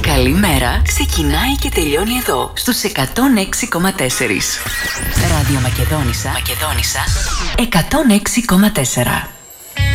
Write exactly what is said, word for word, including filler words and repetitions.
Καλημέρα ξεκινάει και τελειώνει εδώ, στους εκατόν έξι κόμμα τέσσερα. Ράδιο Μακεδόνισσα, Μακεδόνισσα εκατόν έξι κόμμα τέσσερα.